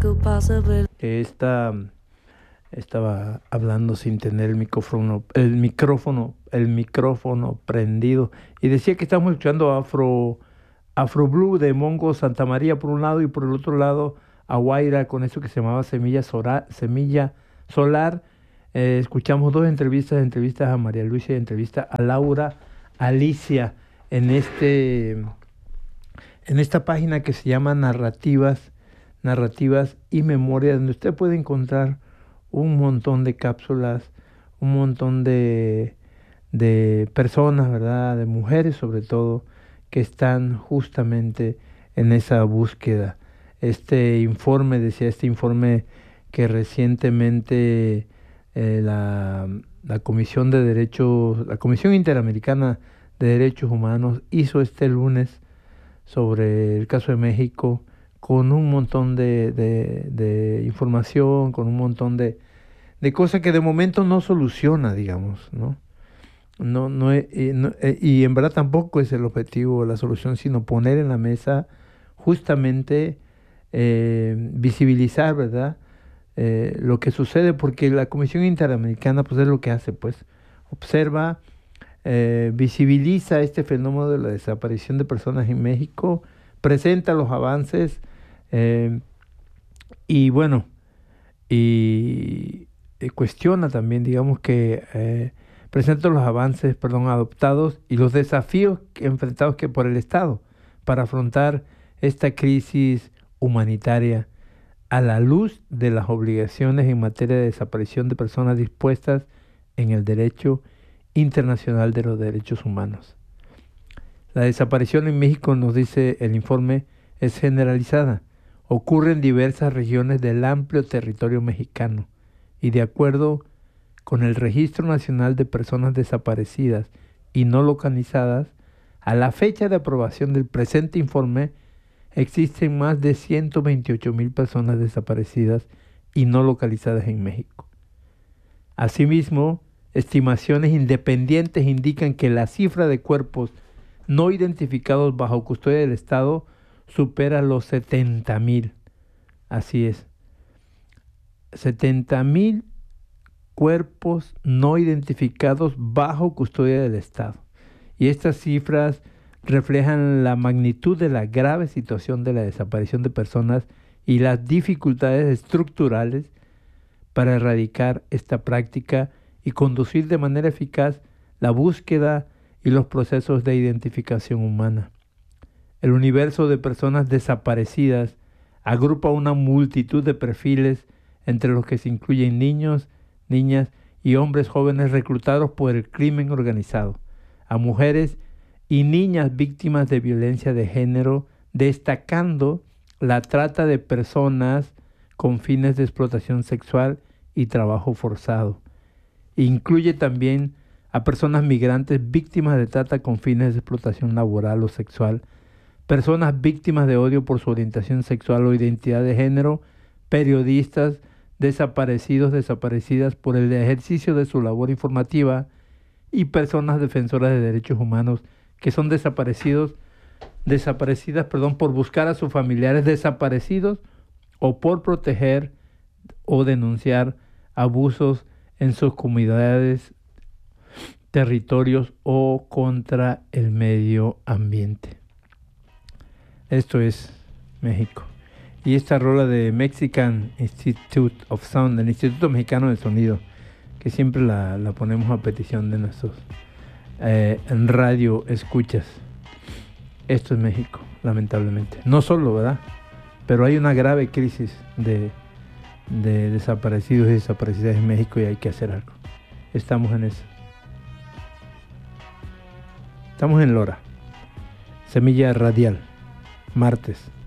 Estaba hablando sin tener el micrófono prendido. Y decía que estamos escuchando Afro Blue de Mongo Santa María por un lado, y por el otro lado a Guaira con eso que se llamaba Semilla Solar. Escuchamos dos entrevistas a María Luisa y entrevista a Laura Alicia en esta página que se llama Narrativas y Memoria, donde usted puede encontrar un montón de cápsulas, un montón de personas, ¿verdad? De mujeres sobre todo, que están justamente en esa búsqueda. Este informe que recientemente la Comisión Interamericana de Derechos Humanos hizo este lunes sobre el caso de México, con un montón de información, con un montón de cosas que de momento no soluciona, digamos, ¿no? Y en verdad tampoco es el objetivo, la solución, sino poner en la mesa justamente visibilizar, ¿verdad? Lo que sucede, porque la Comisión Interamericana pues es lo que hace, pues observa, visibiliza este fenómeno de la desaparición de personas en México, presenta los avances y bueno, y cuestiona también, digamos que presenta los avances, adoptados y los desafíos enfrentados por el Estado para afrontar esta crisis humanitaria a la luz de las obligaciones en materia de desaparición de personas dispuestas en el derecho internacional de los derechos humanos. La desaparición en México, nos dice el informe, es generalizada. Ocurre en diversas regiones del amplio territorio mexicano y, de acuerdo con el Registro Nacional de Personas Desaparecidas y No Localizadas, a la fecha de aprobación del presente informe, existen más de 128,000 personas desaparecidas y no localizadas en México. Asimismo, estimaciones independientes indican que la cifra de cuerpos no identificados bajo custodia del Estado supera los 70,000. Así es. 70,000 cuerpos no identificados bajo custodia del Estado. Y estas cifras reflejan la magnitud de la grave situación de la desaparición de personas y las dificultades estructurales para erradicar esta práctica y conducir de manera eficaz la búsqueda y los procesos de identificación humana. El universo de personas desaparecidas agrupa una multitud de perfiles, entre los que se incluyen niños, niñas y hombres jóvenes reclutados por el crimen organizado, a mujeres y niñas víctimas de violencia de género, destacando la trata de personas con fines de explotación sexual y trabajo forzado. Incluye también a personas migrantes víctimas de trata con fines de explotación laboral o sexual, personas víctimas de odio por su orientación sexual o identidad de género, periodistas, desaparecidas por el ejercicio de su labor informativa, y personas defensoras de derechos humanos que son desaparecidas por buscar a sus familiares desaparecidos o por proteger o denunciar abusos en sus comunidades, territorios o contra el medio ambiente. Esto es México. Y esta rola de Mexican Institute of Sound, el Instituto Mexicano del Sonido, que siempre la ponemos a petición de nuestros en radio escuchas. Esto es México, lamentablemente. No solo, ¿verdad? Pero hay una grave crisis de desaparecidos y desaparecidas en México y hay que hacer algo. Estamos en eso. Estamos en Lora. Semilla Radial. Martes.